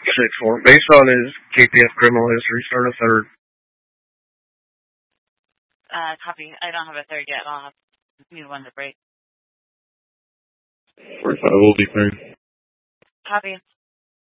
6'4". Based on his KPF criminal history, start a third. Copy. I don't have a third yet. I'll need one to break. 45 will be third. Copy.